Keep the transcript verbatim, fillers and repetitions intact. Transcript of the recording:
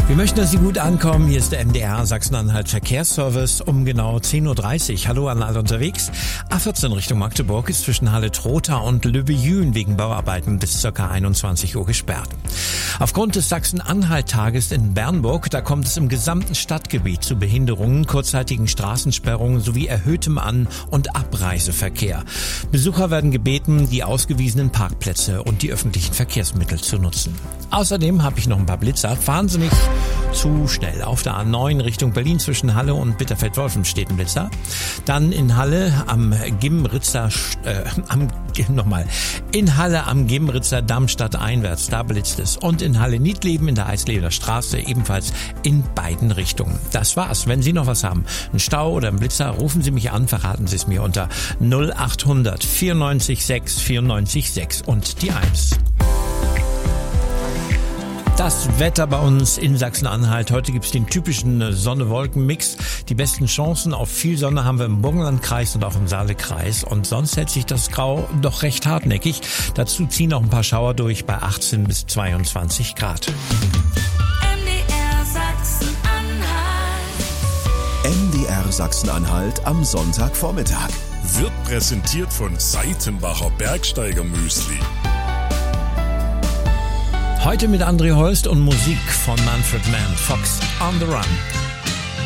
Wir möchten, dass Sie gut ankommen. Hier ist der M D R Sachsen-Anhalt Verkehrsservice um genau zehn Uhr dreißig. Hallo an alle unterwegs. A vierzehn Richtung Magdeburg ist zwischen Halle-Trotha und Lübbejüen wegen Bauarbeiten bis ca. einundzwanzig Uhr gesperrt. Aufgrund des Sachsen-Anhalt-Tages in Bernburg, da kommt es im gesamten Stadtgebiet zu Behinderungen, kurzzeitigen Straßensperrungen sowie erhöhtem An- und Abreiseverkehr. Besucher werden gebeten, die ausgewiesenen Parkplätze und die öffentlichen Verkehrsmittel zu nutzen. Außerdem habe ich noch ein paar Blitzer. Fahren Sie nicht zu schnell. Auf der A neun Richtung Berlin zwischen Halle und Bitterfeld-Wolfen steht ein Blitzer. Dann in Halle am Gimritzer, äh, am, nochmal, in Halle am Gimritzer Damm stadteinwärts, da blitzt es. Und in Halle-Niedleben in der Eisleder Straße ebenfalls in beiden Richtungen. Das war's. Wenn Sie noch was haben, einen Stau oder einen Blitzer, rufen Sie mich an, verraten Sie es mir unter null acht hundert vierundneunzig sechs vierundneunzig sechs und die eins. Das Wetter bei uns in Sachsen-Anhalt. Heute gibt's den typischen Sonne-Wolken-Mix. Die besten Chancen auf viel Sonne haben wir im Burgenlandkreis und auch im Saale-Kreis. Und sonst hält sich das Grau doch recht hartnäckig. Dazu ziehen auch ein paar Schauer durch bei achtzehn bis zweiundzwanzig Grad. M D R Sachsen-Anhalt. M D R Sachsen-Anhalt am Sonntagvormittag. Wird präsentiert von Seitenbacher Bergsteiger-Müsli. Heute mit André Holst und Musik von Manfred Mann, Fox on the Run.